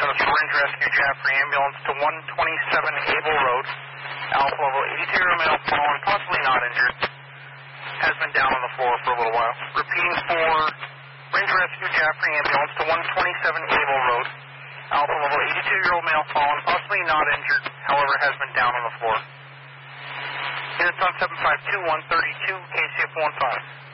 Service for Range Rescue Jaffrey Ambulance to 127 Able Road. Alpha level 82-year-old male fallen, possibly not injured. Has been down on the floor for a little while. Repeating for Range Rescue Jaffrey Ambulance to 127 Able Road. Alpha level 82-year-old male fallen, possibly not injured, however has been down on the floor. Units on 752132, KCF 15.